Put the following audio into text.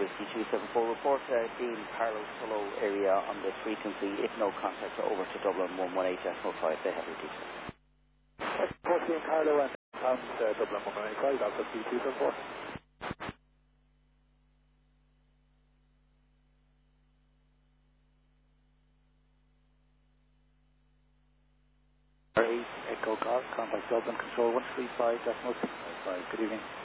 Whiskey 274. Report Dean Parlow Tullow area on the frequency. If no contact, over to Dublin 118.5. They have reduced. Report Dean Parlow and pound Dublin 118.5. That's Whiskey 274. Echo Golf, contact Dublin Control 135.65. Good evening.